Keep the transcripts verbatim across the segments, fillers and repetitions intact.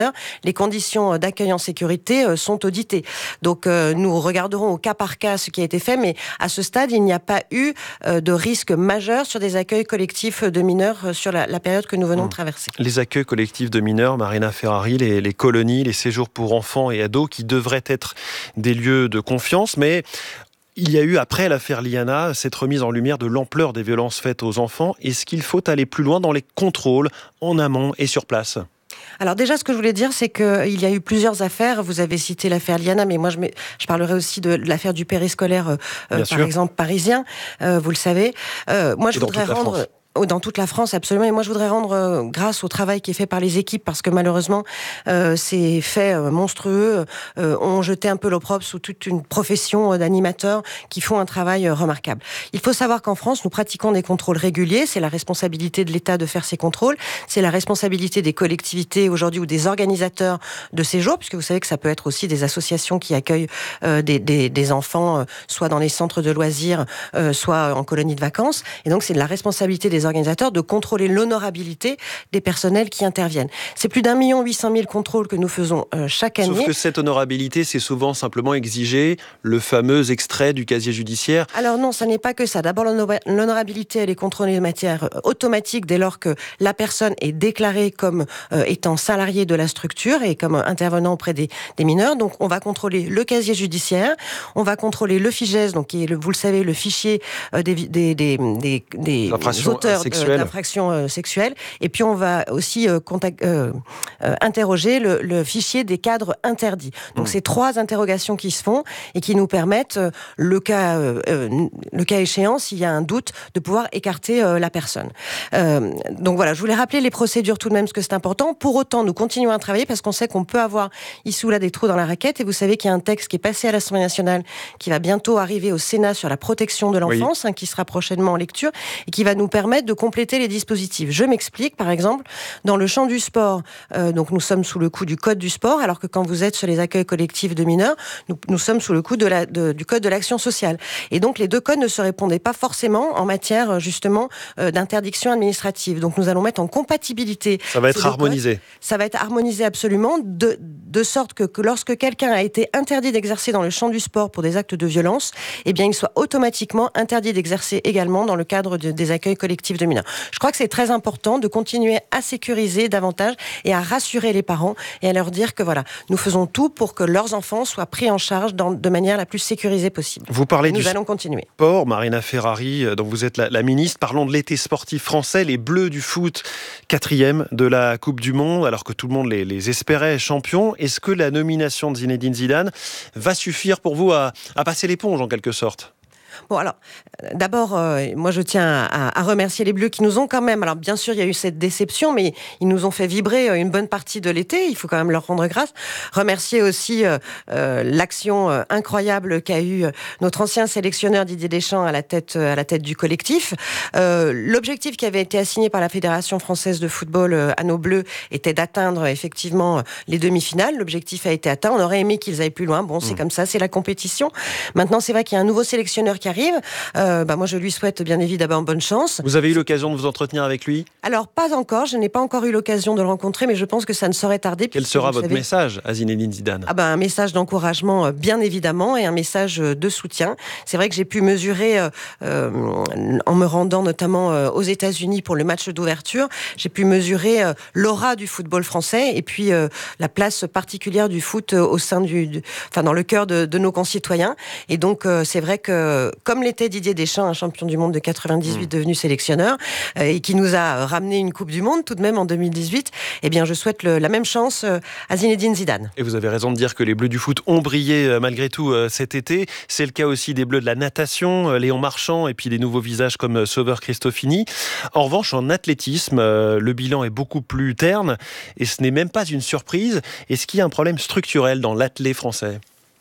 les conditions d'accueil en sécurité sont auditées. Donc euh, nous regarderons au cas par cas ce qui a été fait, mais à ce stade, il n'y a pas eu euh, de risque majeur sur des accueils collectifs de mineurs sur la, la période que nous venons mmh. de traverser. Les accueils collectifs de mineurs, Marina Ferrari, les, les colonies, les séjours pour enfants et ados qui devraient être des lieux de confiance, mais il y a eu, après l'affaire Liana, cette remise en lumière de l'ampleur des violences faites aux enfants. Est-ce qu'il faut aller plus loin dans les contrôles en amont et sur place ? Alors déjà, ce que je voulais dire, c'est qu'il y a eu plusieurs affaires. Vous avez cité l'affaire Liana, mais moi, je, je parlerai aussi de l'affaire du périscolaire, euh, par sûr. exemple, parisien, euh, vous le savez. Euh, moi, je et voudrais rendre... France. Dans toute la France, absolument. Et moi, je voudrais rendre euh, grâce au travail qui est fait par les équipes, parce que malheureusement, euh, ces faits euh, monstrueux euh, ont jeté un peu l'opprobre sous toute une profession euh, d'animateurs qui font un travail euh, remarquable. Il faut savoir qu'en France, nous pratiquons des contrôles réguliers. C'est la responsabilité de l'État de faire ces contrôles. C'est la responsabilité des collectivités aujourd'hui ou des organisateurs de séjours, puisque vous savez que ça peut être aussi des associations qui accueillent euh, des, des, des enfants, euh, soit dans les centres de loisirs, euh, soit en colonies de vacances. Et donc, c'est de la responsabilité des organisateurs de contrôler l'honorabilité des personnels qui interviennent. C'est plus d'un million huit cent mille contrôles que nous faisons euh, chaque année. Sauf que cette honorabilité, c'est souvent simplement exiger le fameux extrait du casier judiciaire. Alors non, ça n'est pas que ça. D'abord, l'honorabilité, elle est contrôlée de manière automatique dès lors que la personne est déclarée comme euh, étant salariée de la structure et comme intervenant auprès des, des mineurs. Donc, on va contrôler le casier judiciaire, on va contrôler le FIJES, donc qui est, le, vous le savez, le fichier euh, des, des, des, des, des auteurs d'infractions euh, sexuelles. Et puis, on va aussi euh, contact, euh, euh, interroger le, le fichier des cadres interdits. Donc, mmh. c'est trois interrogations qui se font et qui nous permettent, euh, le, cas, euh, le cas échéant, s'il y a un doute, de pouvoir écarter euh, la personne. Euh, donc, voilà, je voulais rappeler les procédures tout de même, parce que c'est important. Pour autant, nous continuons à travailler parce qu'on sait qu'on peut avoir ici ou là des trous dans la raquette. Et vous savez qu'il y a un texte qui est passé à l'Assemblée nationale, qui va bientôt arriver au Sénat sur la protection de l'enfance, oui. hein, qui sera prochainement en lecture, et qui va nous permettre de compléter les dispositifs. Je m'explique, par exemple, dans le champ du sport, euh, donc nous sommes sous le coup du code du sport, alors que quand vous êtes sur les accueils collectifs de mineurs, nous, nous sommes sous le coup de la, de, du code de l'action sociale. Et donc les deux codes ne se répondaient pas forcément en matière justement euh, d'interdiction administrative. Donc nous allons mettre en compatibilité. Ça va être harmonisé. Codes. Ça va être harmonisé absolument, de, de sorte que, que lorsque quelqu'un a été interdit d'exercer dans le champ du sport pour des actes de violence, eh bien il soit automatiquement interdit d'exercer également dans le cadre de, des accueils collectifs de mineurs. Je crois que c'est très important de continuer à sécuriser davantage et à rassurer les parents et à leur dire que voilà, nous faisons tout pour que leurs enfants soient pris en charge dans, de manière la plus sécurisée possible. Vous parlez et nous du allons continuer. Sport, Marina Ferrari, dont vous êtes la, la ministre. Parlons de l'été sportif français, les Bleus du foot, quatrième de la Coupe du Monde, alors que tout le monde les, les espérait champions. Est-ce que la nomination de Zinedine Zidane va suffire pour vous à, à passer l'éponge en quelque sorte ? Bon, alors, d'abord, euh, moi, je tiens à, à remercier les Bleus qui nous ont quand même... Alors, bien sûr, il y a eu cette déception, mais ils nous ont fait vibrer une bonne partie de l'été. Il faut quand même leur rendre grâce. Remercier aussi euh, euh, l'action euh, incroyable qu'a eu notre ancien sélectionneur Didier Deschamps à la tête, à la tête du collectif. Euh, l'objectif qui avait été assigné par la Fédération française de football euh, à nos Bleus était d'atteindre, effectivement, les demi-finales. L'objectif a été atteint. On aurait aimé qu'ils aillent plus loin. Bon, c'est mmh. comme ça, c'est la compétition. Maintenant, c'est vrai qu'il y a un nouveau sélectionneur qui arrive. Euh, bah moi, je lui souhaite bien évidemment bonne chance. Vous avez eu l'occasion de vous entretenir avec lui ? Alors, pas encore. Je n'ai pas encore eu l'occasion de le rencontrer, mais je pense que ça ne saurait tarder. Quel sera votre savez... message à Zinedine Zidane ? Ah bah, un message d'encouragement, bien évidemment, et un message de soutien. C'est vrai que j'ai pu mesurer, euh, euh, en me rendant notamment euh, aux États-Unis pour le match d'ouverture, j'ai pu mesurer euh, l'aura du football français et puis euh, la place particulière du foot euh, au sein du, du, enfin dans le cœur de, de nos concitoyens. Et donc, euh, c'est vrai que comme l'était Didier Deschamps, un champion du monde de quatre-vingt-dix-huit, mmh. devenu sélectionneur, euh, et qui nous a ramené une Coupe du Monde tout de même en deux mille dix-huit, eh bien je souhaite le, la même chance euh, à Zinedine Zidane. Et vous avez raison de dire que les Bleus du foot ont brillé euh, malgré tout euh, cet été. C'est le cas aussi des Bleus de la natation, euh, Léon Marchand, et puis des nouveaux visages comme euh, Sauveur Christofini. En revanche, en athlétisme, euh, le bilan est beaucoup plus terne, et ce n'est même pas une surprise. Est-ce qu'il y a un problème structurel dans l'athlé français ?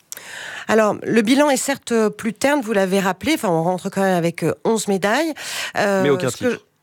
Alors, le bilan est certes plus terne, vous l'avez rappelé. Enfin, on rentre quand même avec onze médailles. Euh, Mais aucun titre.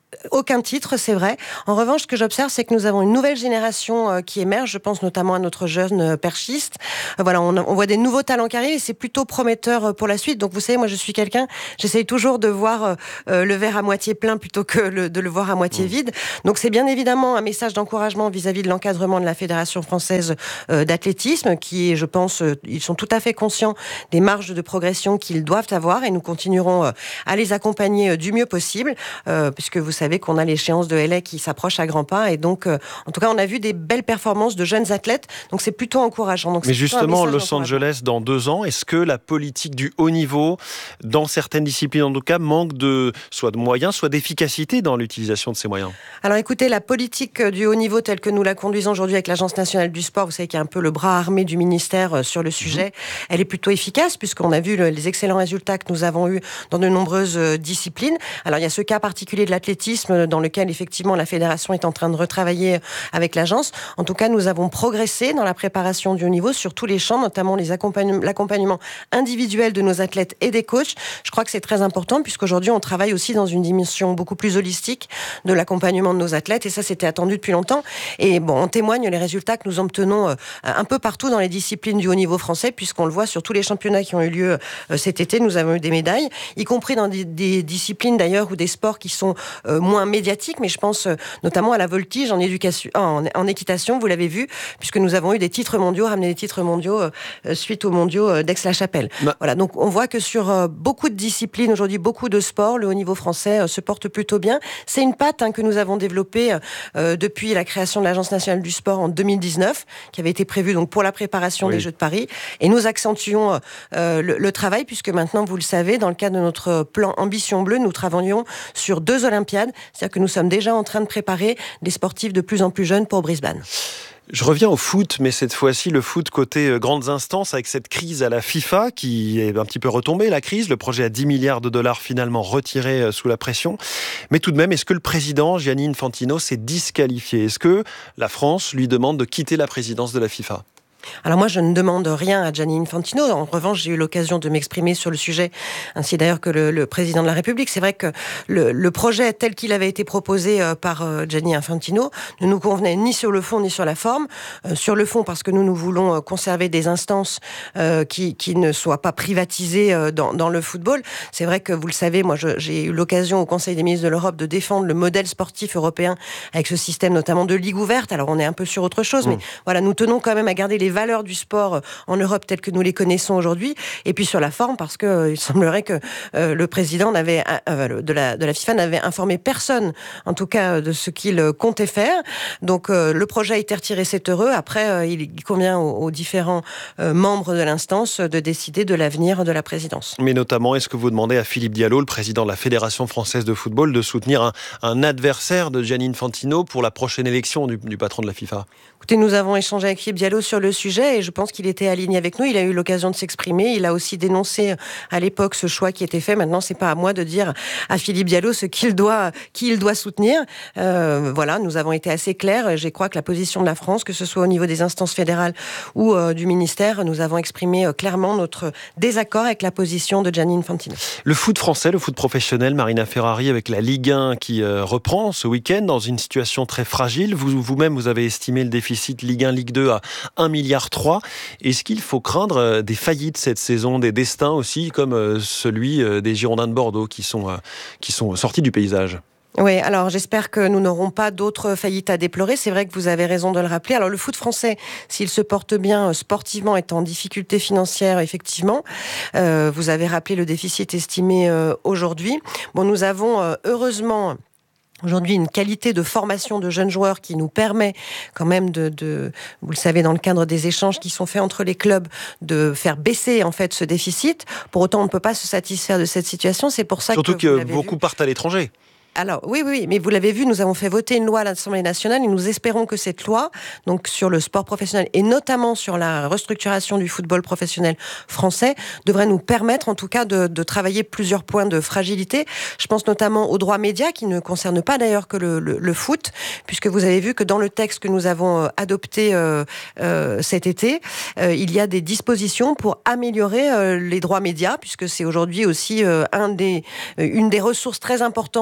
Aucun titre, c'est vrai. En revanche, ce que j'observe, c'est que nous avons une nouvelle génération euh, qui émerge. Je pense notamment à notre jeune euh, perchiste. Euh, voilà, on, on voit des nouveaux talents qui arrivent et c'est plutôt prometteur euh, pour la suite. Donc, vous savez, moi, je suis quelqu'un, j'essaye toujours de voir euh, le verre à moitié plein plutôt que le, de le voir à moitié mmh. vide. Donc, c'est bien évidemment un message d'encouragement vis-à-vis de l'encadrement de la Fédération française euh, d'athlétisme, qui est, je pense, euh, ils sont tout à fait conscients des marges de progression qu'ils doivent avoir et nous continuerons euh, à les accompagner euh, du mieux possible, euh, puisque vous Vous savez qu'on a l'échéance de L A qui s'approche à grands pas et donc, euh, en tout cas, on a vu des belles performances de jeunes athlètes, donc c'est plutôt encourageant. Donc, Mais justement, Los Angeles, dans deux ans, est-ce que la politique du haut niveau, dans certaines disciplines en tout cas, manque de soit de moyens, soit d'efficacité dans l'utilisation de ces moyens? Alors écoutez, la politique du haut niveau telle que nous la conduisons aujourd'hui avec l'Agence nationale du sport, vous savez qu'il y a un peu le bras armé du ministère sur le sujet, mmh. elle est plutôt efficace puisqu'on a vu le, les excellents résultats que nous avons eus dans de nombreuses disciplines. Alors il y a ce cas particulier de l'athlétisme dans lequel effectivement la fédération est en train de retravailler avec l'agence. En tout cas, nous avons progressé dans la préparation du haut niveau sur tous les champs, notamment les accompagnements, l'accompagnement individuel de nos athlètes et des coachs. Je crois que c'est très important puisqu'aujourd'hui on travaille aussi dans une dimension beaucoup plus holistique de l'accompagnement de nos athlètes et ça c'était attendu depuis longtemps. Et bon, on témoigne les résultats que nous obtenons un peu partout dans les disciplines du haut niveau français puisqu'on le voit sur tous les championnats qui ont eu lieu cet été. Nous avons eu des médailles, y compris dans des, des disciplines d'ailleurs ou des sports qui sont euh, moins médiatiques, mais je pense euh, notamment à la voltige en éducation, en, en équitation, vous l'avez vu, puisque nous avons eu des titres mondiaux, ramené des titres mondiaux euh, suite aux mondiaux euh, d'Aix-la-Chapelle. Bah. Voilà, donc on voit que sur euh, beaucoup de disciplines aujourd'hui, beaucoup de sports, le haut niveau français euh, se porte plutôt bien. C'est une patte hein, que nous avons développée euh, depuis la création de l'Agence nationale du sport en deux mille dix-neuf, qui avait été prévue donc pour la préparation oui. des Jeux de Paris, et nous accentuons euh, le, le travail, puisque maintenant, vous le savez, dans le cadre de notre plan Ambition Bleue, nous travaillons sur deux Olympiades. C'est-à-dire que nous sommes déjà en train de préparer des sportifs de plus en plus jeunes pour Brisbane. Je reviens au foot, mais cette fois-ci, le foot côté grandes instances, avec cette crise à la FIFA qui est un petit peu retombée, la crise. Le projet à dix milliards de dollars finalement retiré sous la pression. Mais tout de même, est-ce que le président Gianni Infantino s'est disqualifié? Est-ce que la France lui demande de quitter la présidence de la FIFA? Alors moi, je ne demande rien à Gianni Infantino. En revanche, j'ai eu l'occasion de m'exprimer sur le sujet, ainsi d'ailleurs que le, le président de la République. C'est vrai que le, le projet tel qu'il avait été proposé euh, par euh, Gianni Infantino ne nous convenait ni sur le fond ni sur la forme. Euh, sur le fond, parce que nous, nous voulons euh, conserver des instances euh, qui, qui ne soient pas privatisées euh, dans, dans le football. C'est vrai que, vous le savez, moi, je, j'ai eu l'occasion au Conseil des ministres de l'Europe de défendre le modèle sportif européen avec ce système notamment de ligue ouverte. Alors, on est un peu sur autre chose, mmh. mais voilà, nous tenons quand même à garder les valeurs du sport en Europe telles que nous les connaissons aujourd'hui, et puis sur la forme parce que euh, il semblerait que euh, le président n'avait euh, de la de la FIFA n'avait informé personne, en tout cas de ce qu'il comptait faire. Donc euh, le projet a été retiré, c'est heureux. Après, euh, il convient aux, aux différents euh, membres de l'instance de décider de l'avenir de la présidence. Mais notamment, est-ce que vous demandez à Philippe Diallo, le président de la Fédération française de football, de soutenir un, un adversaire de Gianni Infantino pour la prochaine élection du, du patron de la FIFA? Écoutez, nous avons échangé avec Philippe Diallo sur le sujet et je pense qu'il était aligné avec nous. Il a eu l'occasion de s'exprimer. Il a aussi dénoncé à l'époque ce choix qui était fait. Maintenant, c'est pas à moi de dire à Philippe Diallo ce qu'il doit, qui il doit soutenir. Euh, voilà, nous avons été assez clairs. Je crois que la position de la France, que ce soit au niveau des instances fédérales ou euh, du ministère, nous avons exprimé euh, clairement notre désaccord avec la position de Gianni Infantino. Le foot français, le foot professionnel, Marina Ferrari, avec la Ligue un qui euh, reprend ce week-end dans une situation très fragile. Vous, vous-même, vous avez estimé le déficit Ligue un, Ligue deux à un virgule trois milliard. Est-ce qu'il faut craindre des faillites cette saison, des destins aussi, comme celui des Girondins de Bordeaux qui sont, qui sont sortis du paysage ? Oui, alors j'espère que nous n'aurons pas d'autres faillites à déplorer. C'est vrai que vous avez raison de le rappeler. Alors le foot français, s'il se porte bien sportivement, est en difficulté financière, effectivement. Euh, vous avez rappelé le déficit estimé euh, aujourd'hui. Bon, nous avons euh, heureusement... aujourd'hui, une qualité de formation de jeunes joueurs qui nous permet quand même de, de, vous le savez, dans le cadre des échanges qui sont faits entre les clubs, de faire baisser en fait ce déficit. Pour autant, on ne peut pas se satisfaire de cette situation. C'est pour ça Surtout que, que beaucoup vu. partent à l'étranger. Alors, oui, oui, mais vous l'avez vu, nous avons fait voter une loi à l'Assemblée nationale et nous espérons que cette loi, donc sur le sport professionnel et notamment sur la restructuration du football professionnel français, devrait nous permettre en tout cas de, de travailler plusieurs points de fragilité. Je pense notamment aux droits médias qui ne concernent pas d'ailleurs que le, le, le foot, puisque vous avez vu que dans le texte que nous avons adopté euh, euh, cet été, euh, il y a des dispositions pour améliorer euh, les droits médias, puisque c'est aujourd'hui aussi euh, un des, une des ressources très importantes dans le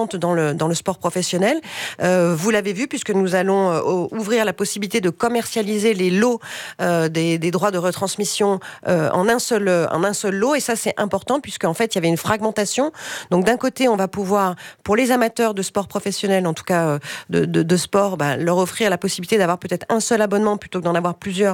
le, dans le sport professionnel. Euh, vous l'avez vu, puisque nous allons euh, ouvrir la possibilité de commercialiser les lots euh, des, des droits de retransmission euh, en, un seul, en un seul lot. Et ça, c'est important, puisqu'en fait, il y avait une fragmentation. Donc, d'un côté, on va pouvoir, pour les amateurs de sport professionnel, en tout cas euh, de, de, de sport, bah, leur offrir la possibilité d'avoir peut-être un seul abonnement plutôt que d'en avoir plusieurs